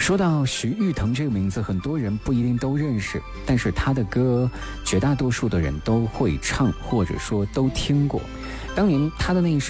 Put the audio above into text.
说到徐誉滕这个名字，很多人不一定都认识，但是他的歌绝大多数的人都会唱，或者说都听过。当年他的那一首